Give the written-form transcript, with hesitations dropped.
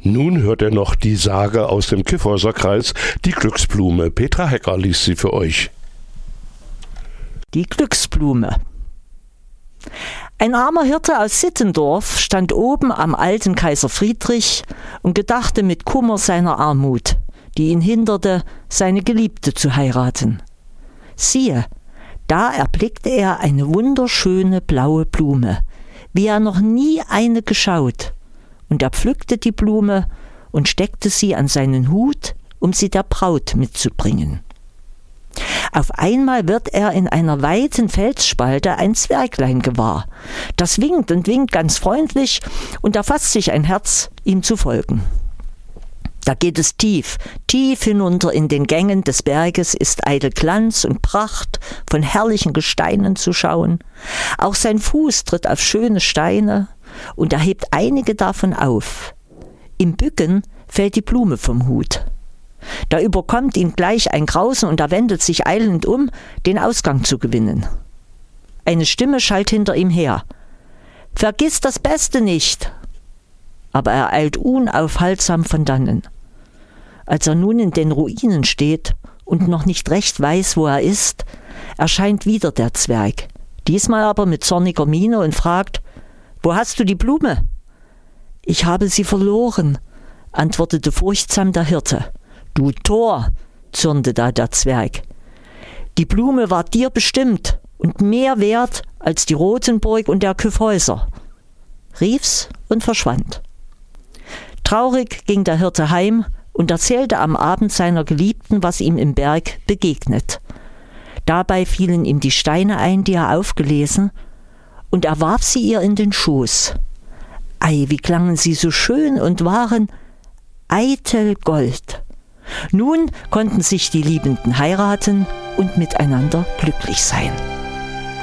Nun hört er noch die Sage aus dem Kyffhäuser Kreis, die Glücksblume. Petra Hecker liest sie für euch. Die Glücksblume. Ein armer Hirte aus Sittendorf stand oben am alten Kaiser Friedrich und gedachte mit Kummer seiner Armut, die ihn hinderte, seine Geliebte zu heiraten. Siehe, da erblickte er eine wunderschöne blaue Blume, wie er noch nie eine geschaut. Und er pflückte die Blume und steckte sie an seinen Hut, um sie der Braut mitzubringen. Auf einmal wird er in einer weiten Felsspalte ein Zwerglein gewahr. Das winkt und winkt ganz freundlich und da fasst sich ein Herz, ihm zu folgen. Da geht es tief, tief hinunter in den Gängen des Berges, ist eitel Glanz und Pracht von herrlichen Gesteinen zu schauen. Auch sein Fuß tritt auf schöne Steine und er hebt einige davon auf. Im Bücken fällt die Blume vom Hut. Da überkommt ihn gleich ein Grausen und er wendet sich eilend um, den Ausgang zu gewinnen. Eine Stimme schallt hinter ihm her. »Vergiss das Beste nicht!« Aber er eilt unaufhaltsam von dannen. Als er nun in den Ruinen steht und noch nicht recht weiß, wo er ist, erscheint wieder der Zwerg, diesmal aber mit zorniger Miene und fragt: »Wo hast du die Blume?« »Ich habe sie verloren«, antwortete furchtsam der Hirte. »Du Tor«, zürnte da der Zwerg. »Die Blume war dir bestimmt und mehr wert als die Rothenburg und der Kyffhäuser«, rief's und verschwand. Traurig ging der Hirte heim und erzählte am Abend seiner Geliebten, was ihm im Berg begegnet. Dabei fielen ihm die Steine ein, die er aufgelesen, und er warf sie ihr in den Schoß. Ei, wie klangen sie so schön und waren eitel Gold. Nun konnten sich die Liebenden heiraten und miteinander glücklich sein.